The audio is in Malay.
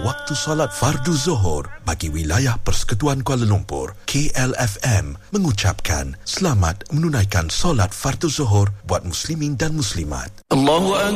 waktu solat fardu Zuhur bagi wilayah Persekutuan Kuala Lumpur, KLFM mengucapkan selamat menunaikan solat fardu Zuhur buat muslimin dan muslimat. Allahu